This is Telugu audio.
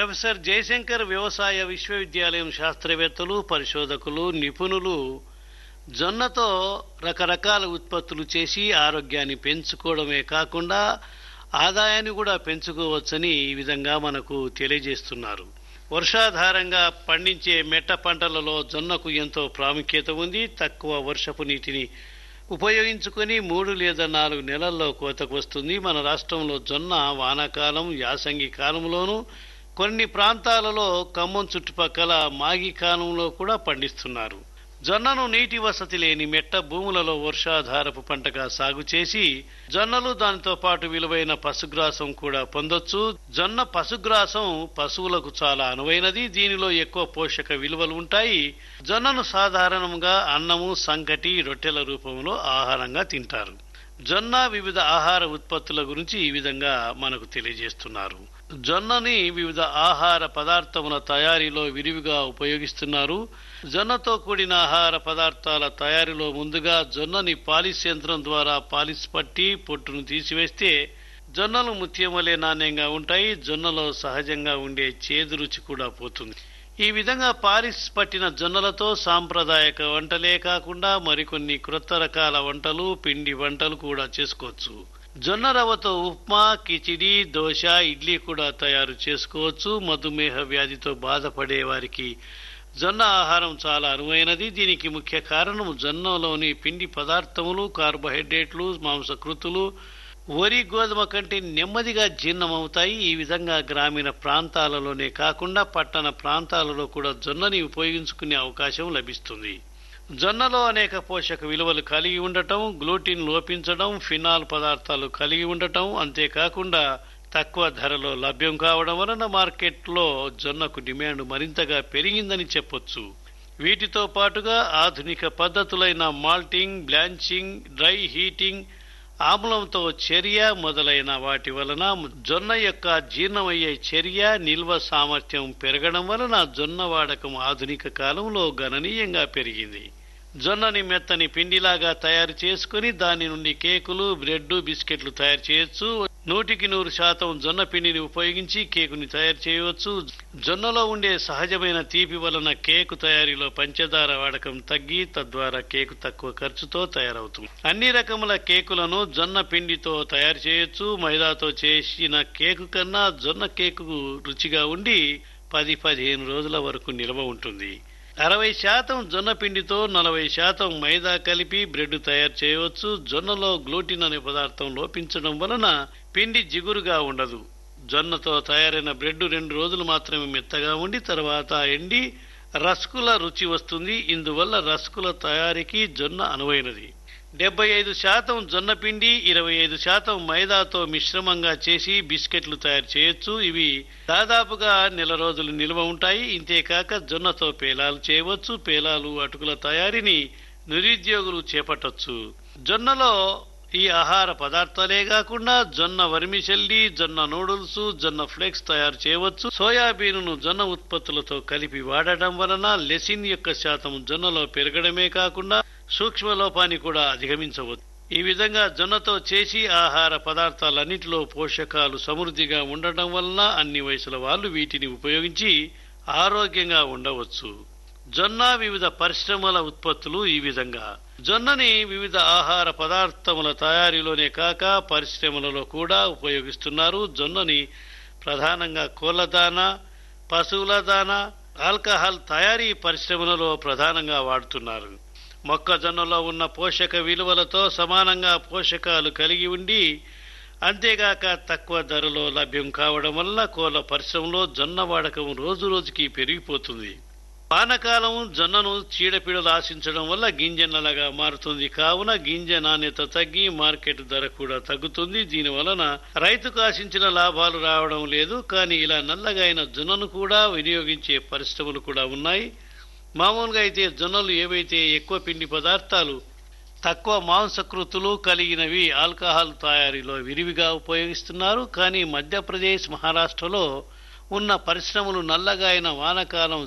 ప్రొఫెసర్ జయశంకర్ వ్యవసాయ విశ్వవిద్యాలయం శాస్త్రవేత్తలు, పరిశోధకులు, నిపుణులు జొన్నతో రకరకాల ఉత్పత్తులు చేసి ఆరోగ్యాన్ని పెంచుకోవడమే కాకుండా ఆదాయాన్ని కూడా పెంచుకోవచ్చని ఈ విధంగా మనకు తెలియజేస్తున్నారు. వర్షాధారంగా పండించే మెట్ట పంటలలో జొన్నకు ఎంతో ప్రాముఖ్యత ఉంది. తక్కువ వర్షపు నీటిని ఉపయోగించుకొని 3 లేదా 4 నెలల్లో కోతకు వస్తుంది. మన రాష్ట్రంలో జొన్న వానాకాలం, యాసంగి కాలంలోనూ, కొన్ని ప్రాంతాలలో ఖమ్మం చుట్టుపక్కల మాగి కాలంలో కూడా పండిస్తున్నారు. జొన్నను నీటి వసతి లేని మెట్ట భూములలో వర్షాధారపు పంటగా సాగు చేసి జొన్నలు దానితో పాటు విలువైన పశుగ్రాసం కూడా పొందొచ్చు. జొన్న పశుగ్రాసం పశువులకు చాలా అనువైనది. దీనిలో ఎక్కువ పోషక విలువలు ఉంటాయి. జొన్నను సాధారణంగా అన్నము, సంకటి, రొట్టెల రూపంలో ఆహారంగా తింటారు. జొన్న వివిధ ఆహార ఉత్పత్తుల గురించి ఈ విధంగా మనకు తెలియజేస్తున్నారు. జొన్నని వివిధ ఆహార పదార్థముల తయారీలో విరివిగా ఉపయోగిస్తున్నారు. జొన్నతో కూడిన ఆహార పదార్థాల తయారీలో ముందుగా జొన్నని పాలిష్ యంత్రం ద్వారా పాలిష్ పట్టి పొట్టును తీసివేస్తే జొన్నలు ముత్యం వలె నాణ్యంగా ఉంటాయి. జొన్నలో సహజంగా ఉండే చేదు రుచి కూడా పోతుంది. ఈ విధంగా పాలిష్ పట్టిన జొన్నలతో సాంప్రదాయక వంటలే కాకుండా మరికొన్ని క్రొత్త రకాల వంటలు, పిండి వంటలు కూడా చేసుకోవచ్చు. జొన్న రవ్వతో ఉప్మా, కిచిడి, దోశ, ఇడ్లీ కూడా తయారు చేసుకోవచ్చు. మధుమేహ వ్యాధితో బాధపడే వారికి జొన్న ఆహారం చాలా అనువైనది. దీనికి ముఖ్య కారణం జొన్నలోని పిండి పదార్థములు, కార్బోహైడ్రేట్లు, మాంసకృతులు వరి, గోధుమ కంటే నెమ్మదిగా జీర్ణమవుతాయి. ఈ విధంగా గ్రామీణ ప్రాంతాలలోనే కాకుండా పట్టణ ప్రాంతాలలో కూడా జొన్నని ఉపయోగించుకునే అవకాశం లభిస్తుంది. జొన్నలో అనేక పోషక విలువలు కలిగి ఉండటం, గ్లూటిన్ లోపించడం, ఫినాల్ పదార్థాలు కలిగి ఉండటం, అంతేకాకుండా తక్కువ ధరలో లభ్యం కావడం వలన మార్కెట్లో జొన్నకు డిమాండ్ మరింతగా పెరిగిందని చెప్పొచ్చు. వీటితో పాటుగా ఆధునిక పద్ధతులైన మాల్టింగ్, బ్లాంచింగ్, డ్రై హీటింగ్, ఆమ్లంతో చర్య మొదలైన వాటి వలన జొన్న యొక్క జీర్ణమయ్యే చర్య, నిల్వ సామర్థ్యం పెరగడం వలన జొన్న వాడకం ఆధునిక కాలంలో గణనీయంగా పెరిగింది. జొన్నని మెత్తని పిండిలాగా తయారు చేసుకుని దాని నుండి కేకులు, బ్రెడ్, బిస్కెట్లు తయారు చేయొచ్చు. 100% జొన్న పిండిని ఉపయోగించి కేకుని తయారు చేయవచ్చు. జొన్నలో ఉండే సహజమైన తీపి వలన కేకు తయారీలో పంచదార వాడకం తగ్గి తద్వారా కేకు తక్కువ ఖర్చుతో తయారవుతుంది. అన్ని రకముల కేకులను జొన్న పిండితో తయారు చేయొచ్చు. మైదాతో చేసిన కేకు కన్నా జొన్న కేకు రుచిగా ఉండి 10-15 రోజుల వరకు నిల్వ ఉంటుంది. 60% జొన్న పిండితో 40% మైదా కలిపి బ్రెడ్ తయారు చేయవచ్చు. జొన్నలో గ్లూటిన్ అనే పదార్థం లోపించడం వలన పిండి జిగురుగా ఉండదు. జొన్నతో తయారైన బ్రెడ్ 2 రోజులు మాత్రమే మెత్తగా ఉండి తర్వాత ఎండి రస్కుల రుచి వస్తుంది. ఇందువల్ల రస్కుల తయారీకి జొన్న అనువైనది. 75% జొన్న పిండి, 25% మైదాతో మిశ్రమంగా చేసి బిస్కెట్లు తయారు చేయొచ్చు. ఇవి దాదాపుగా నెల రోజులు నిల్వ ఉంటాయి. ఇంతేకాక జొన్నతో పేలాలు చేయవచ్చు. పేలాలు, అటుకుల తయారీని నిరుద్యోగులు చేపట్టొచ్చు. జొన్నలో ఈ ఆహార పదార్థాలే కాకుండా జొన్న వర్మిసెల్లి, జొన్న నూడిల్స్, జొన్న ఫ్లేక్స్ తయారు చేయవచ్చు. సోయాబీన్ను జొన్న ఉత్పత్తులతో కలిపి వాడటం వలన లెసిన్ యొక్క శాతం జొన్నలో పెరగడమే కాకుండా సూక్ష్మలోపాన్ని కూడా అధిగమించవచ్చు. ఈ విధంగా జొన్నతో చేసి ఆహార పదార్థాలన్నింటిలో పోషకాలు సమృద్ధిగా ఉండటం వలన అన్ని వయసుల వాళ్ళు వీటిని ఉపయోగించి ఆరోగ్యంగా ఉండవచ్చు. జొన్న వివిధ పరిశ్రమల ఉత్పత్తులు ఈ విధంగా జొన్నని వివిధ ఆహార పదార్థముల తయారీలోనే కాక పరిశ్రమలలో కూడా ఉపయోగిస్తున్నారు. జొన్నని ప్రధానంగా కోళ్ల దానా, పశువుల దానా, ఆల్కహాల్ తయారీ పరిశ్రమలలో ప్రధానంగా వాడుతున్నారు. మొక్కజొన్నలో ఉన్న పోషక విలువలతో సమానంగా పోషకాలు కలిగి ఉండి అంతేగాక తక్కువ ధరలో లభ్యం కావడం వల్ల కోళ్ల పరిశ్రమలో జొన్న వాడకం రోజు రోజుకి పెరిగిపోతుంది. వానకాలం జొన్నను చీడపీడలు ఆశించడం వల్ల గింజ నల్లగా మారుతుంది. కావున గింజ నాణ్యత తగ్గి మార్కెట్ ధర కూడా తగ్గుతుంది. దీనివలన రైతుకు ఆశించిన లాభాలు రావడం లేదు. కానీ ఇలా నల్లగా అయిన జొన్నను కూడా వినియోగించే పరిశ్రమలు కూడా ఉన్నాయి. మామూలుగా అయితే జొన్నలు ఏవైతే ఎక్కువ పిండి పదార్థాలు, తక్కువ మాంసకృతులు కలిగినవి ఆల్కహాల్ తయారీలో విరివిగా ఉపయోగిస్తున్నారు. కానీ మధ్యప్రదేశ్, మహారాష్ట్రలో ఉన్న పరిశ్రమలు నల్లగా అయిన వానకాలం